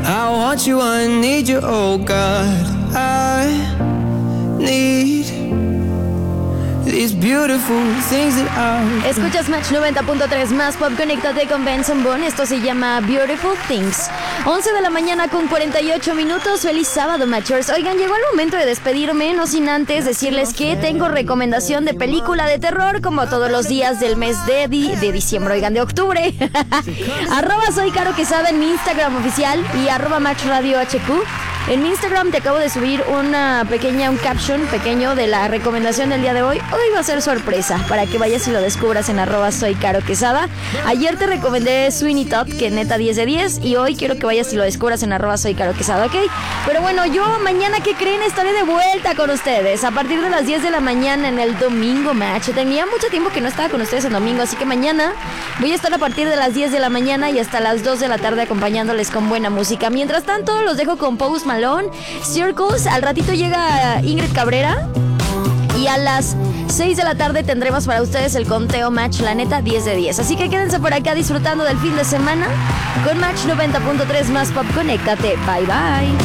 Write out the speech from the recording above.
I want you, I need you, oh God. I need these beautiful things that I... Escuchas Match 90.3 más pop, conéctate con Benson Boone. Esto se llama Beautiful Things. 11 de la mañana con 48 minutos. Feliz sábado, Matchers. Oigan, llegó el momento de despedirme, no sin antes decirles que tengo recomendación de película de terror como todos los días del mes de diciembre, oigan, de octubre. @soy Caro Quesada en mi Instagram oficial y @MatchRadioHQ. En mi Instagram te acabo de subir un caption pequeño de la recomendación del día de hoy. Hoy va a ser sorpresa para que vayas y lo descubras en @soy Caro Quesada. Ayer te recomendé Sweeney Todd, que neta 10 de 10, y hoy quiero que vayas y lo descubras en @soy Caro Quesada, ¿ok? Pero bueno, yo mañana, ¿qué creen? Estaré de vuelta con ustedes a partir de las 10 de la mañana en el Domingo Match. Tenía mucho tiempo que no estaba con ustedes en domingo, así que mañana voy a estar a partir de las 10 de la mañana y hasta las 2 de la tarde acompañándoles con buena música. Mientras tanto, los dejo con Post Malone, Circles. Al ratito llega Ingrid Cabrera y a las 6 de la tarde tendremos para ustedes el conteo Match, la neta 10 de 10. Así que quédense por acá disfrutando del fin de semana con Match 90.3 más pop. Conéctate. Bye bye.